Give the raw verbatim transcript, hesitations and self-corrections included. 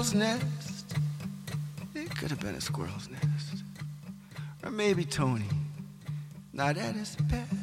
nest. It could have been a squirrel's nest. Or maybe Tony. Now that is bad.